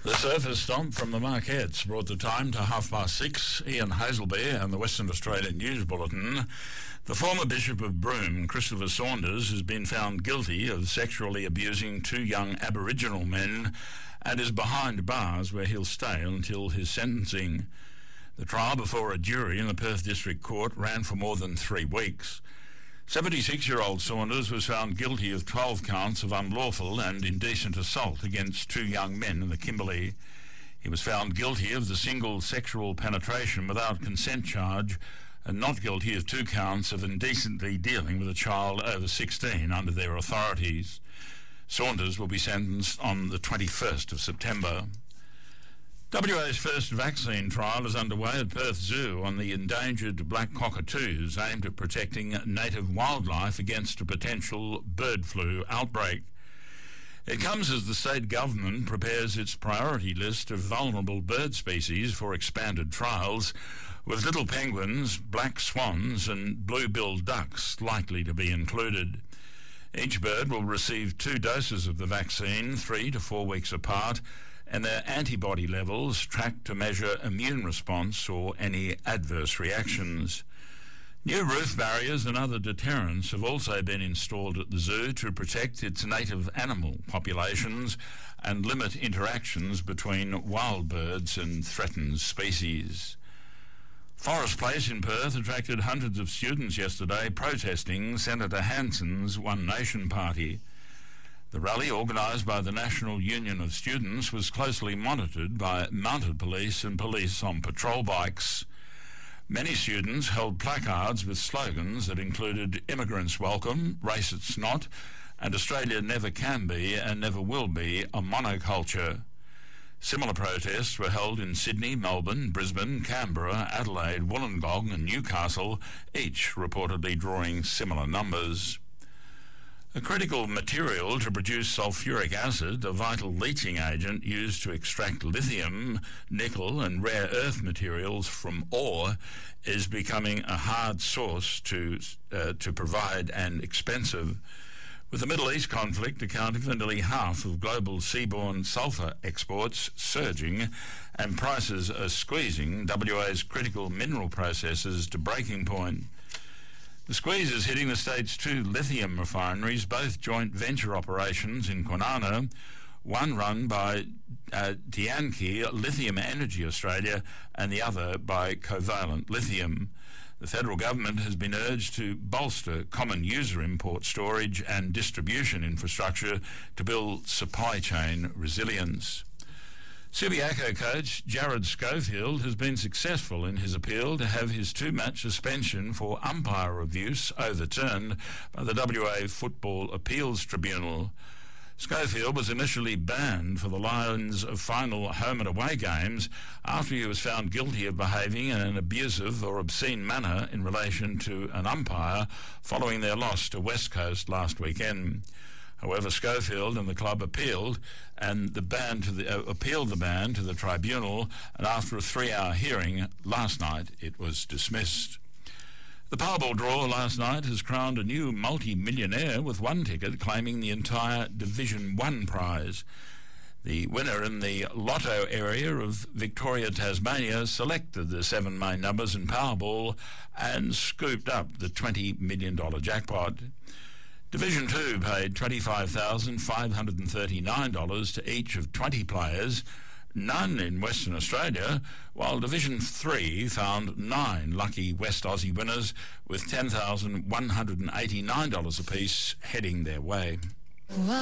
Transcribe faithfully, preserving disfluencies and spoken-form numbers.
The Surfers Stomp from the Marquettes brought the time to half past six. Ian Hazelby and the Western Australian News Bulletin. The former Bishop of Broome, Christopher Saunders, has been found guilty of sexually abusing two young Aboriginal men and is behind bars where he'll stay until his sentencing. The trial before a jury in the Perth District Court ran for more than three weeks. seventy-six-year-old Saunders was found guilty of twelve counts of unlawful and indecent assault against two young men in the Kimberley. He was found guilty of the single sexual penetration without consent charge and not guilty of two counts of indecently dealing with a child over sixteen under their authorities. Saunders will be sentenced on the twenty-first of September. W A's first vaccine trial is underway at Perth Zoo on the endangered black cockatoos, aimed at protecting native wildlife against a potential bird flu outbreak. It comes as the state government prepares its priority list of vulnerable bird species for expanded trials, with little penguins, black swans and blue-billed ducks likely to be included. Each bird will receive two doses of the vaccine, three to four weeks apart, and their antibody levels tracked to measure immune response or any adverse reactions. New roof barriers and other deterrents have also been installed at the zoo to protect its native animal populations and limit interactions between wild birds and threatened species. Forest Place in Perth attracted hundreds of students yesterday protesting Senator Hanson's One Nation Party. The rally, organised by the National Union of Students, was closely monitored by mounted police and police on patrol bikes. Many students held placards with slogans that included "Immigrants Welcome," "Racists Not," and "Australia never can be and never will be a monoculture." Similar protests were held in Sydney, Melbourne, Brisbane, Canberra, Adelaide, Wollongong and Newcastle, each reportedly drawing similar numbers. A critical material to produce sulfuric acid, a vital leaching agent used to extract lithium, nickel and rare earth materials from ore, is becoming a hard source to, uh, to provide and expensive. With the Middle East conflict accounting for nearly half of global seaborne sulfur exports surging and prices are squeezing W A's critical mineral processors to breaking point. The squeeze is hitting the state's two lithium refineries, both joint venture operations in Kwinana, one run by uh, Tianqi Lithium Energy Australia and the other by Covalent Lithium. The federal government has been urged to bolster common user import storage and distribution infrastructure to build supply chain resilience. Subiaco coach Jared Schofield has been successful in his appeal to have his two-match suspension for umpire abuse overturned by the W A Football Appeals Tribunal. Schofield was initially banned for the Lions' final home and away games after he was found guilty of behaving in an abusive or obscene manner in relation to an umpire following their loss to West Coast last weekend. However, Schofield and the club appealed, and the ban to the uh, appealed the ban to the tribunal, and after a three-hour hearing last night, it was dismissed. The Powerball draw last night has crowned a new multi-millionaire with one ticket claiming the entire Division One prize. The winner in the Lotto area of Victoria, Tasmania, selected the seven main numbers in Powerball and scooped up the twenty million dollars jackpot. Division two paid twenty-five thousand five hundred thirty-nine dollars to each of twenty players, none in Western Australia, while Division three found nine lucky West Aussie winners with ten thousand one hundred eighty-nine dollars apiece heading their way.